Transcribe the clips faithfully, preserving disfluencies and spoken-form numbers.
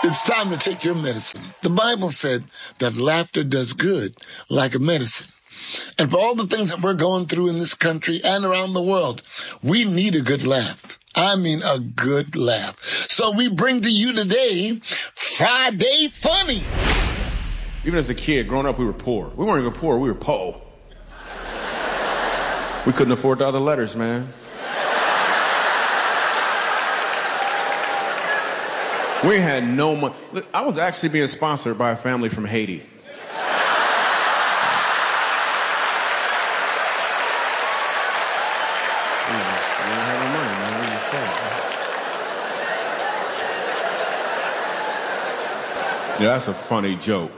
It's time to take your medicine. The Bible said that laughter does good like a medicine. And for all the things that we're going through in this country and around the world, we need a good laugh. I mean a good laugh. So we bring to you today, Friday Funny. Even as a kid, growing up, we were poor. We weren't even poor, we were po. We couldn't afford the other letters, man. We had no money. I was actually being sponsored by a family from Haiti. Yeah, that's a funny joke.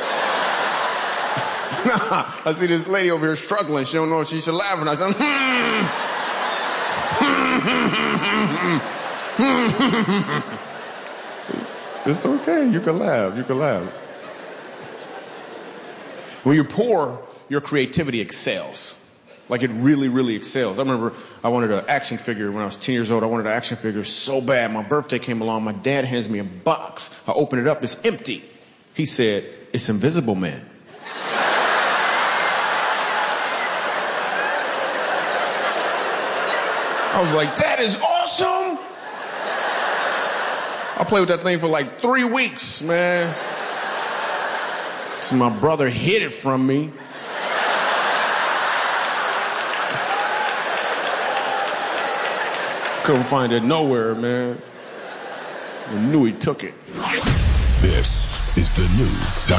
Nah, I see this lady over here struggling. She don't know if she should laugh or not. It's okay. You can laugh. You can laugh. When you're poor, your creativity excels. Like it really, really excels. I remember I wanted an action figure when I was ten years old. I wanted an action figure so bad. My birthday came along. My dad hands me a box. I open it up. It's empty. He said, "It's Invisible Man." I was like, that is awesome. I played with that thing for like three weeks, man. So my brother hid it from me. Couldn't find it nowhere, man. I knew he took it. This is the new